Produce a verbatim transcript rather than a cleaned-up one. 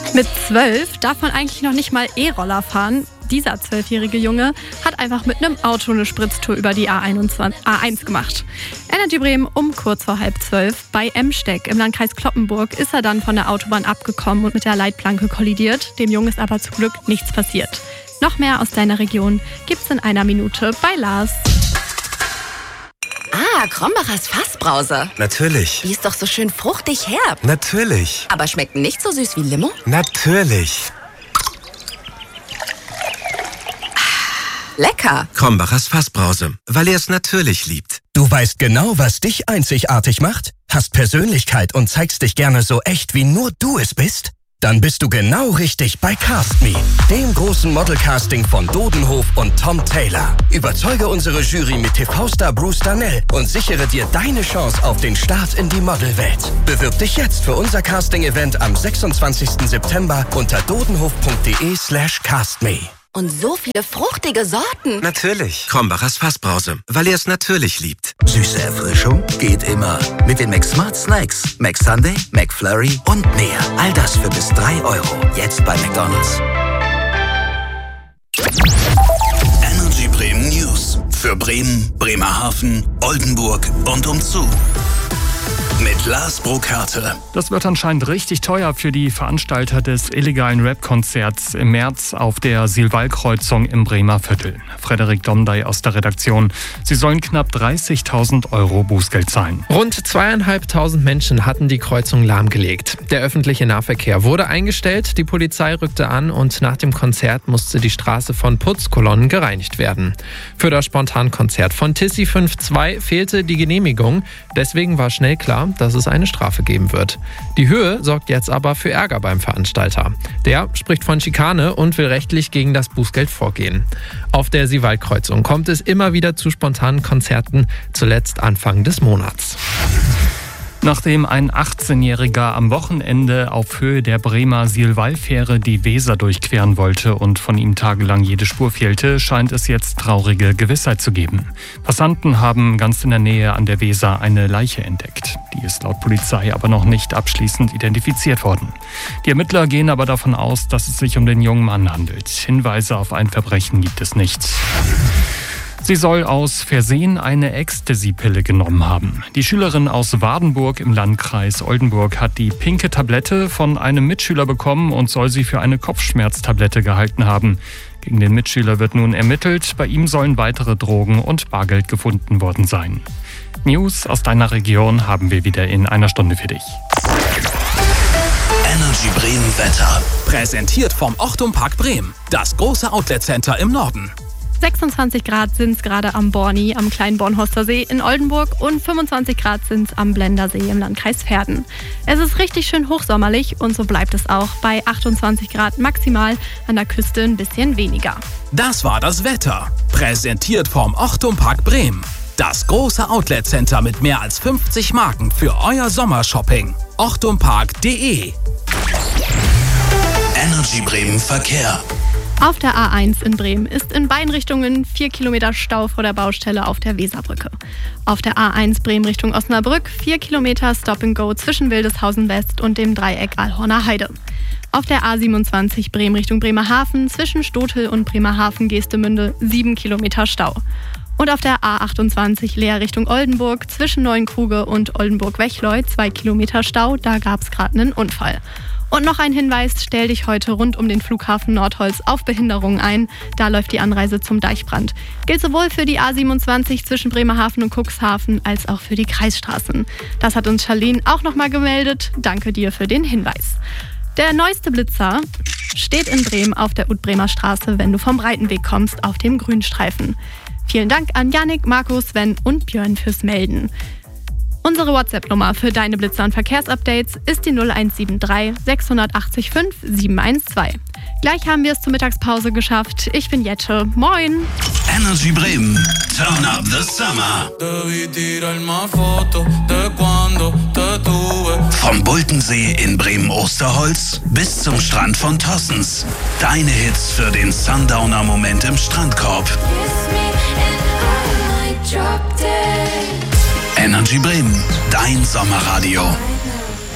Mit zwölf darf man eigentlich noch nicht mal E-Roller fahren. Dieser zwölfjährige Junge hat einfach mit einem Auto eine Spritztour über die A einundzwanzig, A eins gemacht. Energy Bremen um kurz vor halb zwölf. Bei Emsteck im Landkreis Cloppenburg ist er dann von der Autobahn abgekommen und mit der Leitplanke kollidiert. Dem Jungen ist aber zum Glück nichts passiert. Noch mehr aus deiner Region gibt's in einer Minute bei Lars. Ah, Krombachers Fassbrause. Natürlich. Die ist doch so schön fruchtig herb. Natürlich. Aber schmeckt nicht so süß wie Limo? Natürlich. Lecker. Krombachers Fassbrause, weil er es natürlich liebt. Du weißt genau, was dich einzigartig macht, hast Persönlichkeit und zeigst dich gerne so echt, wie nur du es bist? Dann bist du genau richtig bei Cast Me, dem großen Modelcasting von Dodenhof und Tom Taylor. Überzeuge unsere Jury mit T V-Star Bruce Darnell und sichere dir deine Chance auf den Start in die Modelwelt. Bewirb dich jetzt für unser Casting-Event am sechsundzwanzigsten September unter dodenhof.de slash castme. Und so viele fruchtige Sorten. Natürlich. Krombachers Fassbrause, weil er es natürlich liebt. Süße Erfrischung geht immer. Mit den McSmart Snacks. McSunday, McFlurry und mehr. All das für bis drei Euro. Jetzt bei McDonald's. Energy Bremen News. Für Bremen, Bremerhaven, Oldenburg und umzu. Mit Lars Burkhardt. Das wird anscheinend richtig teuer für die Veranstalter des illegalen Rap-Konzerts im März auf der Silval-Kreuzung im Bremer Viertel. Frederik Domdey aus der Redaktion. Sie sollen knapp dreißigtausend Euro Bußgeld zahlen. Rund zweieinhalbtausend Menschen hatten die Kreuzung lahmgelegt. Der öffentliche Nahverkehr wurde eingestellt, die Polizei rückte an und nach dem Konzert musste die Straße von Putzkolonnen gereinigt werden. Für das Spontankonzert von Tissi fünf Punkt zwei fehlte die Genehmigung. Deswegen war schnell klar, dass es eine Strafe geben wird. Die Höhe sorgt jetzt aber für Ärger beim Veranstalter. Der spricht von Schikane und will rechtlich gegen das Bußgeld vorgehen. Auf der Silval-Kreuzung kommt es immer wieder zu spontanen Konzerten, zuletzt Anfang des Monats. Nachdem ein achtzehnjähriger am Wochenende auf Höhe der Bremer Silval-Fähre die Weser durchqueren wollte und von ihm tagelang jede Spur fehlte, scheint es jetzt traurige Gewissheit zu geben. Passanten haben ganz in der Nähe an der Weser eine Leiche entdeckt. Die ist laut Polizei aber noch nicht abschließend identifiziert worden. Die Ermittler gehen aber davon aus, dass es sich um den jungen Mann handelt. Hinweise auf ein Verbrechen gibt es nicht. Sie soll aus Versehen eine Ecstasy-Pille genommen haben. Die Schülerin aus Wardenburg im Landkreis Oldenburg hat die pinke Tablette von einem Mitschüler bekommen und soll sie für eine Kopfschmerztablette gehalten haben. Gegen den Mitschüler wird nun ermittelt. Bei ihm sollen weitere Drogen und Bargeld gefunden worden sein. News aus deiner Region haben wir wieder in einer Stunde für dich. Energy Bremen Wetter. Präsentiert vom Ochtum Park Bremen. Das große Outlet-Center im Norden. sechsundzwanzig Grad sind es gerade am Borni, am kleinen Bornhorster See in Oldenburg und fünfundzwanzig Grad sind es am Blendersee im Landkreis Verden. Es ist richtig schön hochsommerlich und so bleibt es auch bei achtundzwanzig Grad maximal, an der Küste ein bisschen weniger. Das war das Wetter. Präsentiert vom Ochtum Park Bremen. Das große Outlet-Center mit mehr als fünfzig Marken für euer Sommershopping. ochtumpark punkt de. Energy Bremen Verkehr. Auf der A eins in Bremen ist in beiden Richtungen vier Kilometer Stau vor der Baustelle auf der Weserbrücke. Auf der A eins Bremen Richtung Osnabrück vier Kilometer Stop and Go zwischen Wildeshausen West und dem Dreieck Alhorner Heide. Auf der A siebenundzwanzig Bremen Richtung Bremerhaven zwischen Stotel und Bremerhaven-Geestemünde sieben Kilometer Stau. Und auf der A achtundzwanzig Leer Richtung Oldenburg zwischen Neuenkruge und Oldenburg-Wechleu zwei Kilometer Stau, da gab es gerade einen Unfall. Und noch ein Hinweis, stell dich heute rund um den Flughafen Nordholz auf Behinderungen ein. Da läuft die Anreise zum Deichbrand. Gilt sowohl für die A siebenundzwanzig zwischen Bremerhaven und Cuxhaven als auch für die Kreisstraßen. Das hat uns Charlene auch nochmal gemeldet. Danke dir für den Hinweis. Der neueste Blitzer steht in Bremen auf der Ut-Bremer Straße, wenn du vom Breitenweg kommst, auf dem Grünstreifen. Vielen Dank an Yannick, Marco, Sven und Björn fürs Melden. Unsere WhatsApp-Nummer für deine Blitzer- und Verkehrsupdates ist die null eins sieben drei sechs acht fünf sieben eins zwei. Gleich haben wir es zur Mittagspause geschafft. Ich bin Jette. Moin! Energy Bremen. Turn up the summer. Vom Bultensee in Bremen-Osterholz bis zum Strand von Tossens. Deine Hits für den Sundowner-Moment im Strandkorb. Energy Bremen, dein Sommerradio.